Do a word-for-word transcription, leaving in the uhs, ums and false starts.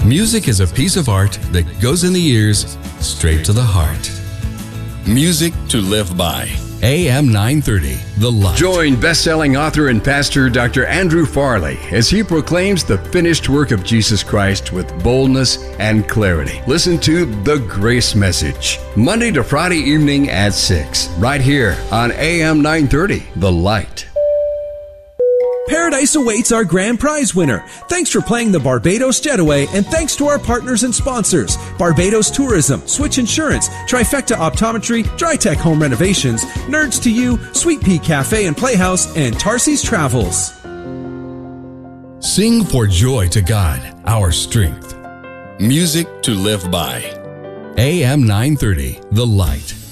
Music is a piece of art that goes in the ears, straight to the heart. Music to live by. A M nine thirty, The Light. Join best-selling author and pastor Doctor Andrew Farley as he proclaims the finished work of Jesus Christ with boldness and clarity. Listen to The Grace Message, Monday to Friday evening at six, right here on A M nine thirty, The Light. Paradise awaits our grand prize winner. Thanks for playing the Barbados Jetaway, and thanks to our partners and sponsors, Barbados Tourism, Switch Insurance, Trifecta Optometry, Drytech Home Renovations, Nerds to You, Sweet Pea Cafe and Playhouse, and Tarsi's Travels. Sing for joy to God, our strength. Music to live by. A M nine thirty, The Light.